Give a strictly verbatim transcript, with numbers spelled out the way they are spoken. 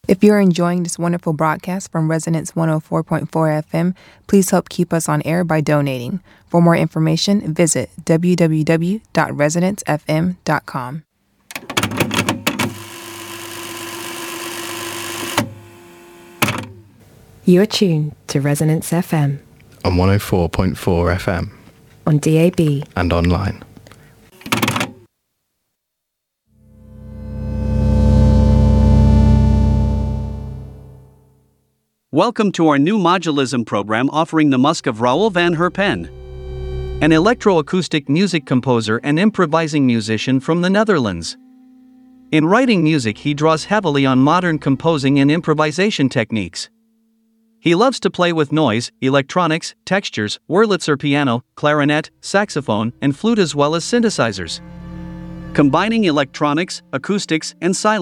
If you're enjoying this wonderful broadcast from Resonance one oh four point four F M, please help keep us on air by donating. For more information, visit w w w dot resonance f m dot com. You're tuned to Resonance F M on one oh four point four F M, on D A B and online. Welcome to our new modulism program offering the musk of Raoul van Herpen, an electroacoustic music composer and improvising musician from the Netherlands. In writing music, he draws heavily on modern composing and improvisation techniques. He loves to play with noise, electronics, textures, Wurlitzer piano, clarinet, saxophone, and flute as well as synthesizers. Combining electronics, acoustics, and silence.